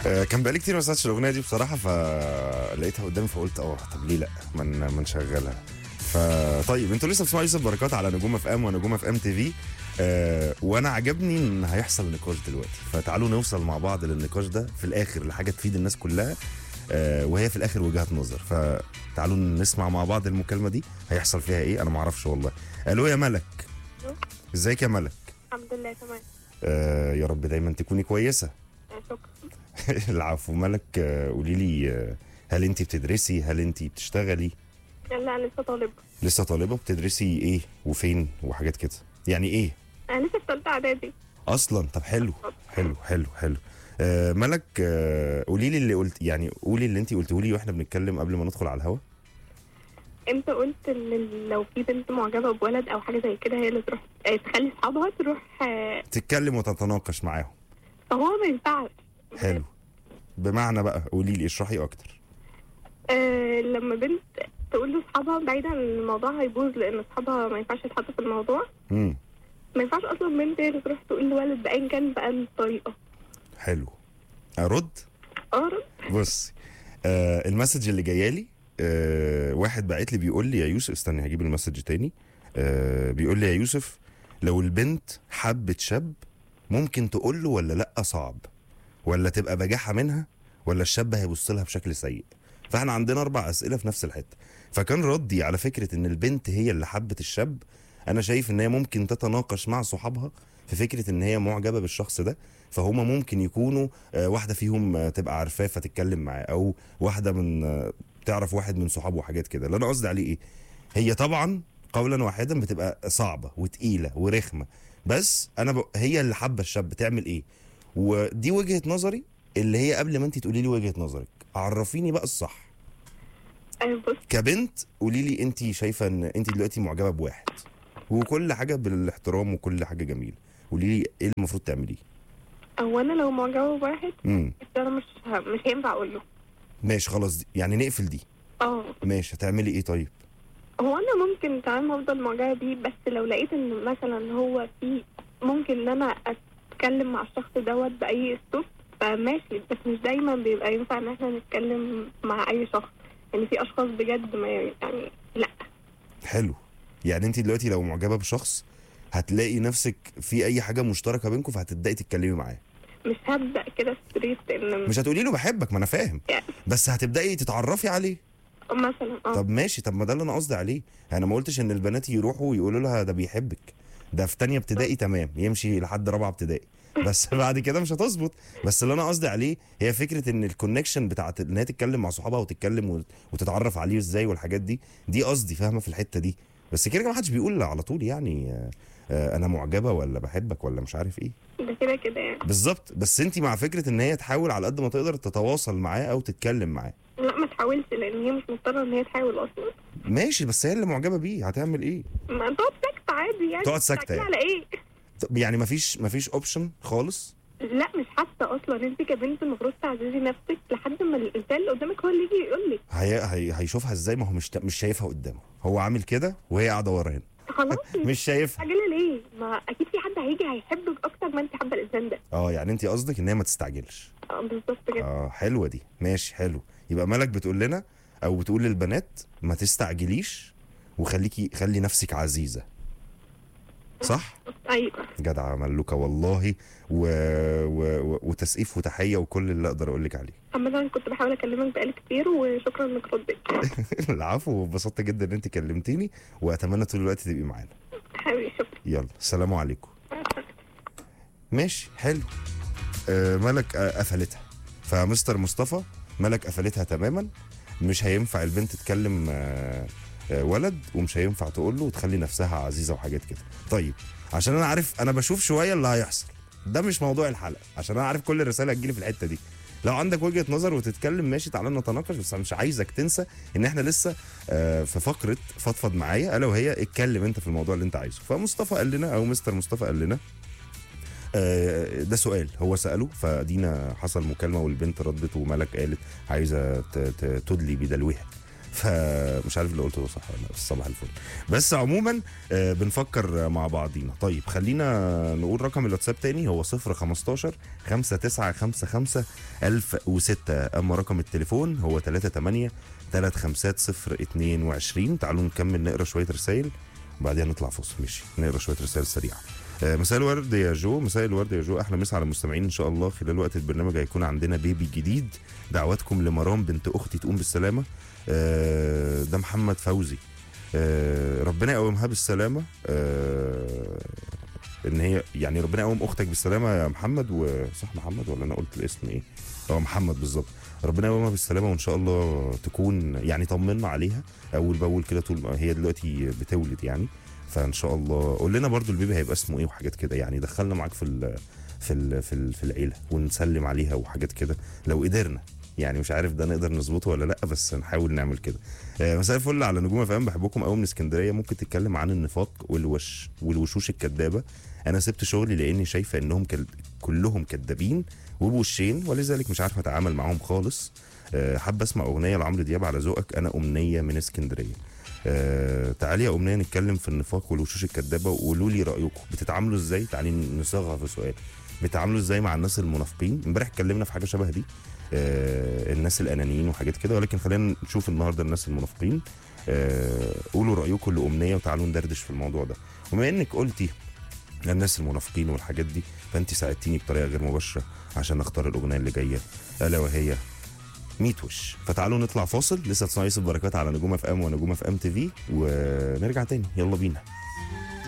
كان بقالي كتير ما سمعتش الاغنيه دي بصراحه، فلقيتها قدامي فقلت طب ليه لا ما نشغلها. فطيب انتوا لسه بتسمعوا يوسف بركات على نجوم اف ام ونجوم اف ام تي في. وانا عجبني ان هيحصل نقاش دلوقتي، فتعالوا نوصل مع بعض للنقاش ده في الاخر لحاجه تفيد الناس كلها. وهي في الاخر وجهات نظر، فتعالوا نسمع مع بعض المكالمه دي هيحصل فيها ايه. انا ما اعرفش والله. الو يا ملك. ازيك يا ملك؟ الحمد لله تمام. يا رب دايما تكوني كويسه. شكرا. العفو. ملك، قولي لي، هل انت بتدرسي؟ هل انت بتشتغلي؟ لا انا لسه طالبه. لسه طالبه؟ بتدرسي ايه وفين وحاجات كده؟ يعني ايه انا لسه في ثالثه اعدادي اصلا؟ طب حلو حلو حلو حلو. ملك، قولي لي اللي قلت، يعني قولي اللي انت قلته لي واحنا بنتكلم قبل ما ندخل على الهوا. امتى قلت ان لو في بنت معجبه بولد او حاجه زي كده هي اللي تروح تخلي اصحابها تروح تتكلم وتتناقش معاهم. فهو ما ينفعش. حلو. بمعنى بقى قولي لي، اشرحي اكتر. لما بنت تقول لاصحابها بعيدا عن الموضوع هيبوظ، لان اصحابها ما ينفعش يتحطوا في الموضوع. ما ينفعش اصلا بنت هي اللي تروح تقول لولد بايا كان بقى الطريقه. حلو. ارد. بص، المسج اللي جايالي، واحد باعت لي بيقول لي يا يوسف، استني هجيب المسج تاني. بيقول لي يا يوسف، لو البنت حبت شاب ممكن تقول له ولا لا؟ صعب ولا تبقى بجاحه منها ولا الشاب هيبص لها بشكل سيء؟ فاحنا عندنا 4 اسئله في نفس الحته. فكان ردي على فكره ان البنت هي اللي حبت الشاب، انا شايف ان هي ممكن تتناقش مع صحابها في فكره ان هي معجبه بالشخص ده، فهم ممكن يكونوا واحده فيهم تبقى عارفاه فتتكلم معاه، او واحده من تعرف واحد من صحابه وحاجات كده. اللي انا قصدي عليه ايه، هي طبعا قولا واحدا بتبقى صعبه وتقيله ورخمه، بس هي اللي حابه الشاب تعمل ايه. ودي وجهه نظري، اللي هي قبل ما انت تقولي لي وجهه نظرك عرفيني بقى الصح. بص، كبنت قولي لي انت شايفه ان انت دلوقتي معجبه بواحد، وكل حاجه بالاحترام وكل حاجه جميله، قولي لي ايه المفروض تعمليه. او انا لو معجبه بواحد انا مش هينفع اقول له. ماشي خلاص، دي يعني نقفل دي. ماشي، هتعملي ايه طيب؟ هو انا ممكن تمام افضل معجبه بيه، بس لو لقيت ان مثلا هو في ممكن ان انا اتكلم مع الشخص دوت باي اسلوب فماشي، بس مش دايما بيبقى ينفع ان احنا نتكلم مع اي شخص، يعني في اشخاص بجد ما يعني لا. حلو. يعني انت دلوقتي لو معجبه بشخص هتلاقي نفسك في اي حاجه مشتركه بينكم فهتبداي تتكلمي معاه. مش هبدا كده ستريت ان مش هتقولي له بحبك، ما انا فاهم يعني. بس هتبداي تتعرفي عليه مثلا. طب ماشي، طب ما ده اللي انا قصدي عليه. انا ما قلتش ان البنات يروحوا يقولوا لها ده بيحبك، ده في تانية ابتدائي تمام، يمشي لحد 4 ابتدائي بس بعد كده مش هتظبط. بس اللي انا قصدي عليه هي فكره ان الكونكشن بتاعت ان هي تتكلم مع صحابها وتتكلم وتتعرف عليه ازاي والحاجات دي قصدي، فاهمه في الحته دي. بس كده ما حدش بيقول على طول يعني انا معجبه ولا بحبك ولا مش عارف ايه. ده كده كده يعني بالظبط. بس انت مع فكره ان هي تحاول على قد ما تقدر تتواصل معاه او تتكلم معاه. لا ما تحاولش، لان هي مش مضطره ان هي تحاول اصلا. ماشي، بس هي اللي معجبه بيه هتعمل ايه؟ ما تقعد ساكته عادي يعني. تقعد ساكته يعني. على ايه؟ يعني مفيش اوبشن خالص. لا مش حاسه اصلا. انت كبنت المفروض تعززي نفسك لحد ما الانسان اللي قدامك هو اللي يجي يقول لك. هيشوفها ازاي؟ ما هو مش شايفها قدامه، هو عامل كده وهي قاعده ورا هنا خلاص مش شايفها. عجله ليه؟ ما اكيد في حد هيجي هيحبك اكتر ما انت حابه الانسان ده. يعني انت قصدك ان هي ما تستعجلش. بالظبط كده. حلوه دي، ماشي حلو. يبقى ملك بتقول لنا او بتقول للبنات ما تستعجليش خلي نفسك عزيزه، صح؟ ايوه جدعه ملوكه والله. وتسقيف وتحيه وكل اللي اقدر اقول لك عليه. عامة كنت بحاول اكلمك بقالي كتير وشكرا انك رديت. العفو، وانبسطت جدا ان انت كلمتيني، واتمنى طول الوقت تبقي معانا. حبيبي شكرا. يلا السلام عليكم. ماشي حلو. ملك قفلتها. فمستر مصطفى، ملك قفلتها تماما. مش هينفع البنت تكلم ولد، ومش هينفع تقول له وتخلي نفسها عزيزه وحاجات كده. طيب عشان انا عارف، انا بشوف شويه اللي هيحصل، ده مش موضوع الحلقه، عشان انا عارف كل الرساله هتجيلي في الحته دي. لو عندك وجهه نظر وتتكلم ماشي، تعالى نتناقش، بس مش عايزك تنسى ان احنا لسه في فقره فضفض معايا، الا وهي اتكلم انت في الموضوع اللي انت عايزه. فمصطفى قال لنا، او مستر مصطفى قال لنا ده سؤال هو سأله، فدينا حصل مكالمة والبنت ردت، وملك قالت عايزة تدلي بدلوها. فمش عارف اللي قلته ده صح ولا لا، بس صباح الفل. بس عموما بنفكر مع بعضينا. طيب خلينا نقول رقم الواتساب تاني، هو 015 5955 1006. اما رقم التليفون هو 38 350 22. تعالوا نكمل نقرا شويه رسائل وبعدين نطلع فاصل. ماشي، نقرا شويه رسائل سريعه. مساء الورد يا جو، مساء الورد يا جو، احلى مسا على المستمعين. ان شاء الله خلال وقت البرنامج هيكون عندنا بيبي جديد. دعواتكم لمرام بنت اختي تقوم بالسلامه. ده محمد فوزي. ربنا يقومها بالسلامه. ان هي يعني ربنا يقوم اختك بالسلامه يا محمد. وصح محمد ولا انا قلت الاسم ايه؟ محمد بالظبط. ربنا يقومها بالسلامه وان شاء الله تكون يعني طمنا عليها اول باول كده طول ما هي دلوقتي بتولد يعني. فان شاء الله قول لنا برضو البيبي هيبقى اسمه ايه وحاجات كده يعني. دخلنا معاك في العيله ونسلم عليها وحاجات كده لو قدرنا يعني. مش عارف ده نقدر نظبطه ولا لا، بس نحاول نعمل كده. مساء الفل على نجوم FM، بحبكم قوي من اسكندريه. ممكن تتكلم عن النفاق والوشوش الكدابه. انا سبت شغلي لاني شايفه انهم كلهم كدابين وبوشين، ولذلك مش عارفه اتعامل معاهم خالص. حابه اسمع اغنيه لعمرو دياب على ذوقك. انا امنيه من اسكندريه. تعالي يا امنيه نتكلم في النفاق والوشوش الكدابه وقولوا لي رايكم بتتعاملوا ازاي. تعالي نصاغها في سؤال، بتتعاملوا ازاي مع الناس المنافقين؟ امبارح اتكلمنا في حاجه شبه دي، الناس الانانيين وحاجات كده، ولكن خلينا نشوف النهارده الناس المنافقين. قولوا رايكم لامنيه وتعالوا ندردش في الموضوع ده. وبما انك قلتي الناس المنافقين والحاجات دي، فانت ساعدتيني بطريقه غير مباشره عشان اختار الاغنيه اللي جايه، الا وهي 100 وش. فتعالوا نطلع فاصل. لسه تصنعي بركات على نجوم FM ونجوم FM TV ونرجع تاني. يلا بينا.